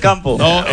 campo. No,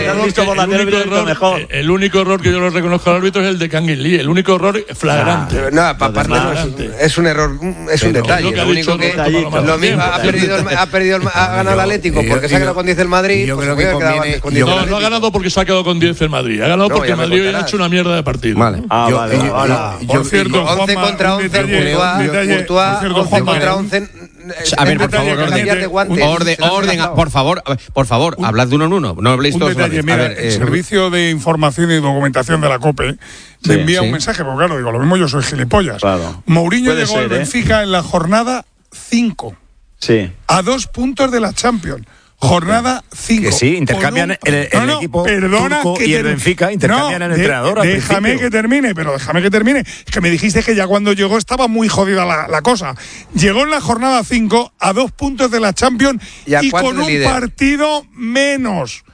el único error que yo lo reconozco al árbitro es el de Kangin Lee. El único error flagrante. Es un error, es un detalle. Lo único que lo mismo ha ganado el Atlético porque se ha quedado con 10 el Madrid. Yo creo que no ha ganado porque se ha quedado con 10 el Madrid. Ha ganado porque el Madrid hoy ha hecho una mierda de partido. Vale. Por cierto, 11 contra 11, Courtois, 11 contra 11. A ver, por favor, orden, por favor, hablad de uno en uno. No habléis todos. Mira, el Servicio de Información y Documentación de la COPE me envía un mensaje, porque claro, digo, lo mismo yo soy gilipollas. Claro. Mourinho llegó al Benfica en la jornada 5. Sí. A 2 puntos de la Champions. Jornada 5. Que sí, intercambian el equipo turco y el Benfica, intercambian el entrenador. Déjame que termine. Es que me dijiste que ya cuando llegó estaba muy jodida la cosa. Llegó en la jornada 5 a 2 puntos de la Champions y con un partido menos.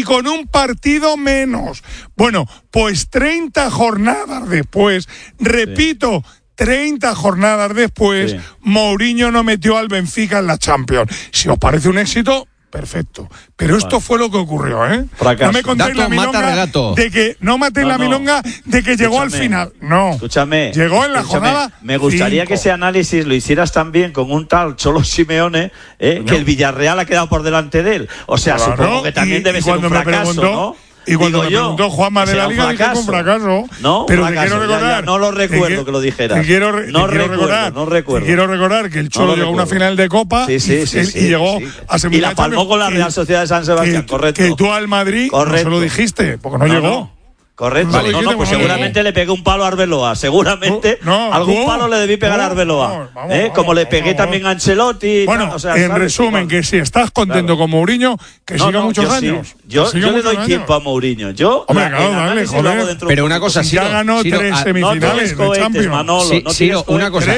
Bueno, pues 30 jornadas después, repito, 30 jornadas después, Mourinho no metió al Benfica en la Champions. Si os parece un éxito, perfecto. Pero esto fue lo que ocurrió, ¿eh? Fracaso. No me contéis la milonga de que milonga de que llegó al final. No. Escúchame. Llegó en la jornada. Me gustaría que ese análisis lo hicieras también con un tal Cholo Simeone, que el Villarreal ha quedado por delante de él. O sea, supongo que también debe ser un fracaso, ¿no? Y cuando me preguntó Juanma de la Liga, dije que fue un fracaso. No, pero fracaso, te quiero recordar. No lo recuerdo que lo dijeras. Te quiero recordar que el Cholo llegó a una final de Copa y llegó a semifinales. Y la palmó con la Real Sociedad de San Sebastián, correcto. Que tú al Madrid no se lo dijiste, porque no llegó. Correcto. Vale. Pues seguramente le pegué un palo a Arbeloa. Seguramente algún palo le debí pegar a Arbeloa. Como le pegué también a Ancelotti. Bueno, en resumen, que si estás contento con Mourinho, que siga muchos años. Yo le doy tiempo a Mourinho. Hombre, dale, joder. Pero una cosa, ya ganó 3 semifinales de Champions. Ciro, una cosa,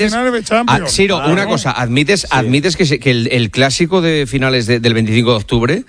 admites que el clásico de finales del 25 de octubre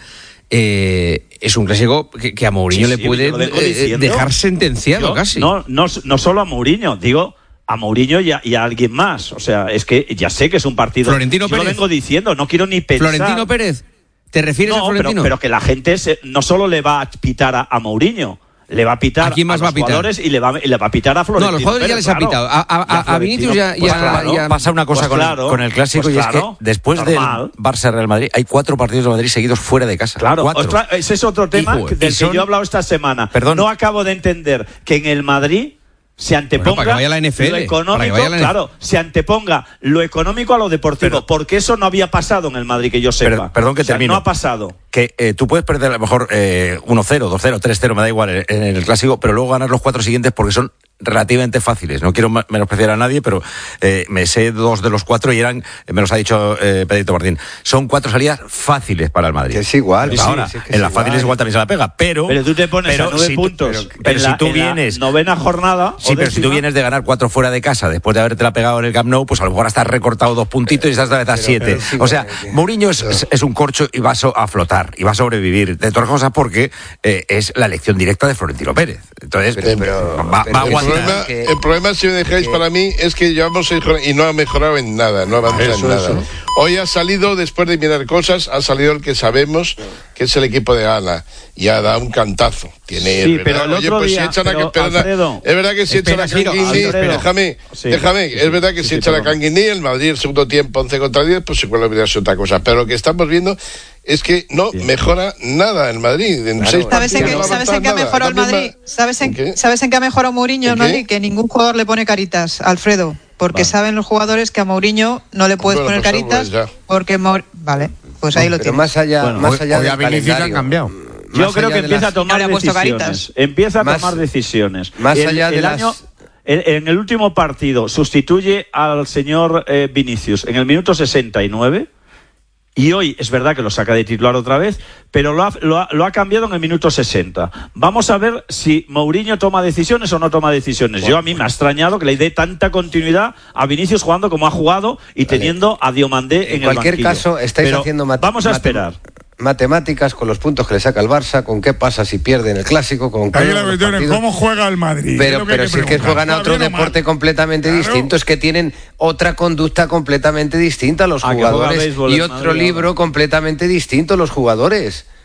es un clásico que a Mourinho le puede dejar sentenciado casi. No solo a Mourinho, digo a Mourinho y a alguien más. O sea, es que ya sé que es un partido. Florentino Pérez. Lo vengo diciendo, no quiero ni pensar. Florentino Pérez, ¿te refieres a Florentino? Pero que la gente no solo le va a pitar a Mourinho. Le va a pitar a los jugadores y le va a pitar a Florentino. No, a los jugadores ya les ha pitado. A Vinicius ya pasa una cosa con el clásico y es que después del Barça-Real Madrid hay 4 partidos de Madrid seguidos fuera de casa. Claro, ese es otro tema del que yo he hablado esta semana. Perdón. No acabo de entender que en el Madrid se anteponga para que vaya la NFL, lo económico, se anteponga lo económico a lo deportivo, porque eso no había pasado en el Madrid, que yo sepa. Perdón que termino. No ha pasado. Que tú puedes perder a lo mejor 1-0, 2-0, 3-0, me da igual en el clásico, pero luego ganar los 4 siguientes porque son relativamente fáciles. No quiero menospreciar a nadie, pero me sé 2 de los 4 y eran, me los ha dicho Pedrito Martín, son 4 salidas fáciles para el Madrid. Que es igual. Ahora, en las fáciles igual también se la pega, pero tú te pones a 9 puntos. Pero si tú vienes... novena jornada... Sí, pero si tú vienes de ganar 4 fuera de casa, después de haberte la pegado en el Camp Nou, pues a lo mejor hasta has recortado 2 puntitos y estás otra vez a 7. O sea, Mourinho es un corcho y va a flotar, y va a sobrevivir, de todas cosas, porque es la elección directa de Florentino Pérez. Entonces, va a aguantar. El problema, si me dejáis, para mí, es que llevamos y no ha mejorado en nada, no avanza en nada. Hoy ha salido, después de mirar cosas, ha salido el que sabemos que es el equipo de Ana y ha dado un cantazo. Pero el otro día, es verdad que si echan a Canguini, déjame, es verdad que si echan a Canguini, el Madrid el segundo tiempo 11 contra 10, pues igual hubiera sido otra cosa. Pero lo que estamos viendo es que no mejora nada el Madrid. ¿Sabes en qué ha mejorado el Madrid? ¿Sabes en qué ha mejorado Mourinho el Madrid? Que ningún jugador le pone caritas, Alfredo. Porque saben los jugadores que a Mourinho no le puedes poner caritas porque vale, pues ahí lo tienes. Más allá del calendario han cambiado. Yo creo que empieza a tomar decisiones. Empieza a tomar decisiones. Más allá de en el último partido sustituye al señor Vinicius en el minuto 69. Y hoy es verdad que lo saca de titular otra vez, pero lo ha cambiado en el minuto 60. Vamos a ver si Mourinho toma decisiones o no toma decisiones. A mí me ha extrañado que le dé tanta continuidad a Vinicius jugando como ha jugado y teniendo a Diomandé en el banquillo. En cualquier caso, estáis haciendo vamos a esperar. Matemáticas con los puntos que le saca el Barça, con qué pasa si pierde en el clásico, con cómo juega el Madrid. Pero si es que juegan a otro deporte completamente distinto, es que tienen otra conducta completamente distinta los jugadores y otro libro completamente distinto los jugadores.